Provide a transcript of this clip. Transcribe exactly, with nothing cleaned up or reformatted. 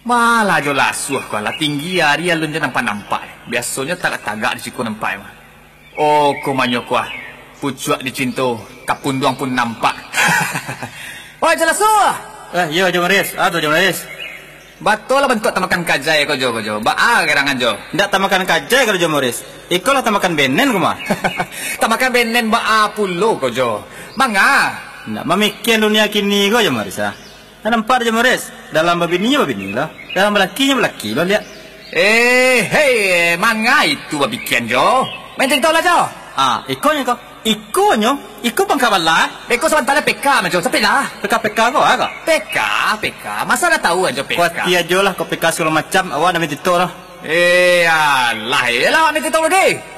Malah jo lasuh kau lah tinggi hari alun je nampak-nampak. Biasanya tagak-tagak di siku nampak mah. Oh, kau manyo kuah. Pucuak di cintu, kapunduang pun nampak. Oh, je lasuh. Eh, yo jo Maris. Ah, tu jo Maris. Betul lah bentuk tamakan kajai kau jo kau jo. Ba gerangan jo. Ndak tamakan kajai kalau jo Maris. Iko lah tamakan benen kau mah. Tamakan benen ba puluh kau jo. Mangga. Ndak memikian dunia kini kau jo Maris ah. Nampak je Maris. Dalam babininya babini lah. Dalam belakinya belaki lo lihat. Eh, hei, mangga itu babikian jo. Menteng tahu lah jo. Ah, ikonya kau. Ikonyo, iko pangkabala. Eko sebentar P K macam tapi lah. P K P K kau agak. P K, P K. Masa dah tahu aja P K. Kuat dia jo lah kau P K segala macam. Awak nak minta lah. Eh, alah, lah, nak minta lagi.